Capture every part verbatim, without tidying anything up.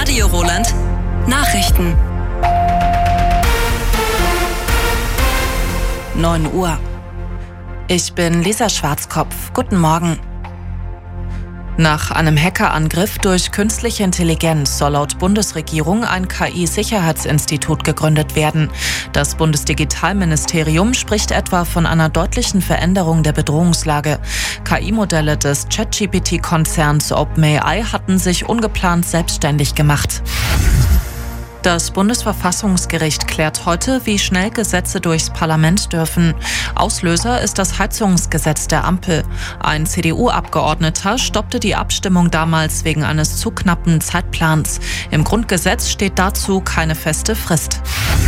Radio Roland. Nachrichten. neun Uhr. Ich bin Lisa Schwarzkopf. Guten Morgen. Nach einem Hackerangriff durch künstliche Intelligenz soll laut Bundesregierung ein K I-Sicherheitsinstitut gegründet werden. Das Bundesdigitalministerium spricht etwa von einer deutlichen Veränderung der Bedrohungslage. K I-Modelle des ChatGP T-Konzerns OpenAI hatten sich ungeplant selbstständig gemacht. Das Bundesverfassungsgericht klärt heute, wie schnell Gesetze durchs Parlament dürfen. Auslöser ist das Heizungsgesetz der Ampel. Ein C D U-Abgeordneter stoppte die Abstimmung damals wegen eines zu knappen Zeitplans. Im Grundgesetz steht dazu keine feste Frist.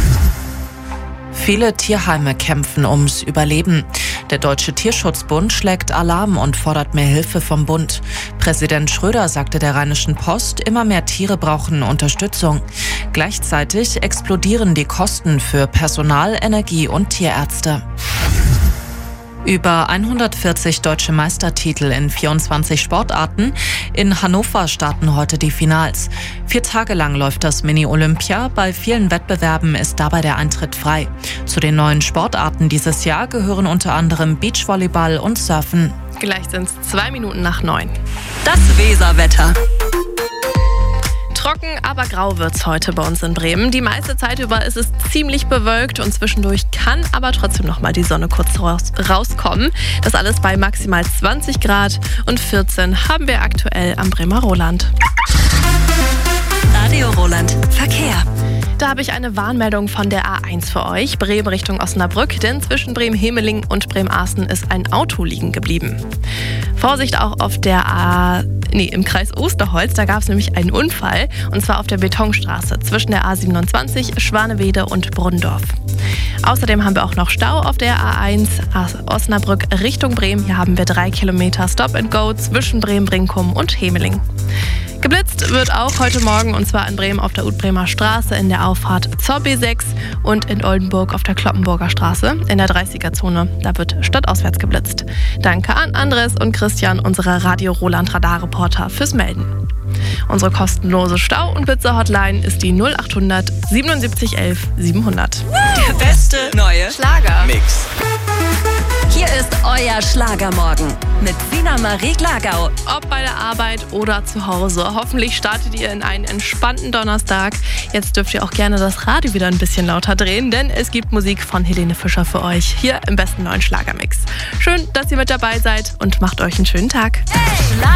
Viele Tierheime kämpfen ums Überleben. Der Deutsche Tierschutzbund schlägt Alarm und fordert mehr Hilfe vom Bund. Präsident Schröder sagte der Rheinischen Post, immer mehr Tiere brauchen Unterstützung. Gleichzeitig explodieren die Kosten für Personal, Energie und Tierärzte. Über hundertvierzig deutsche Meistertitel in vierundzwanzig Sportarten. In Hannover starten heute die Finals. Vier Tage lang läuft das Mini-Olympia. Bei vielen Wettbewerben ist dabei der Eintritt frei. Zu den neuen Sportarten dieses Jahr gehören unter anderem Beachvolleyball und Surfen. Gleich sind es zwei Minuten nach neun. Das Weserwetter. Trocken, aber grau wird's heute bei uns in Bremen. Die meiste Zeit über ist es ziemlich bewölkt und zwischendurch kann aber trotzdem noch mal die Sonne kurz raus, rauskommen. Das alles bei maximal zwanzig Grad und vierzehn haben wir aktuell am Bremer Roland. Radio Roland. Verkehr. Da habe ich eine Warnmeldung von der A eins für euch. Bremen Richtung Osnabrück, denn zwischen Bremen-Hemeling und Bremen-Arsten ist ein Auto liegen geblieben. Vorsicht auch auf der A... Nee, im Kreis Osterholz, da gab es nämlich einen Unfall. Und zwar auf der Betonstraße zwischen der A siebenundzwanzig, Schwanewede und Brunndorf. Außerdem haben wir auch noch Stau auf der A eins Osnabrück Richtung Bremen. Hier haben wir drei Kilometer Stop and Go zwischen Bremen-Brinkum und Hemeling. Geblitzt wird auch heute Morgen, und zwar in Bremen auf der Utbremer Straße in der Auffahrt zur B sechs und in Oldenburg auf der Kloppenburger Straße in der dreißiger-Zone. Da wird stadtauswärts geblitzt. Danke an Andres und Christian, unsere Radio Roland Radarreporter, fürs Melden. Unsere kostenlose Stau- und Blitzer-Hotline ist die null acht hundert siebenundsiebzig elf siebenhundert. Der beste neue Schlager. Mix. Hier ist euer Schlagermorgen mit Sina Marie Glagau. Ob bei der Arbeit oder zu Hause. Hoffentlich startet ihr in einen entspannten Donnerstag. Jetzt dürft ihr auch gerne das Radio wieder ein bisschen lauter drehen, denn es gibt Musik von Helene Fischer für euch hier im besten neuen Schlagermix. Schön, dass ihr mit dabei seid und macht euch einen schönen Tag. Hey,